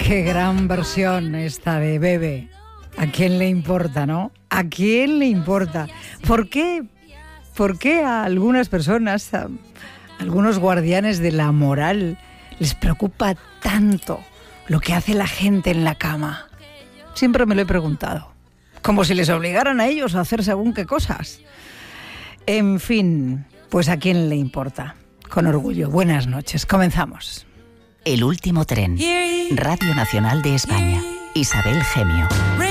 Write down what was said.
Qué gran versión esta de Bebe. ¿A quién le importa, no? ¿A quién le importa? ¿Por qué a algunas personas, a algunos guardianes de la moral, les preocupa tanto lo que hace la gente en la cama? Siempre me lo he preguntado. Como si les obligaran a ellos a hacer según qué cosas. En fin, pues ¿a quién le importa? Con orgullo. Buenas noches. Comenzamos. El último tren. Radio Nacional de España. Isabel Gemio.